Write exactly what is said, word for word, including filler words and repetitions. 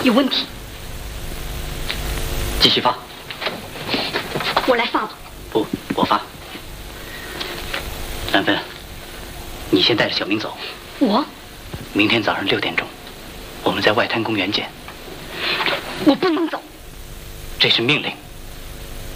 有问题。 继续放。 我来放吧。 不，我放。兰芬，你先带着小明走。 我？ 明天早上六点钟，我们在外滩公园见。 我不能走。 这是命令。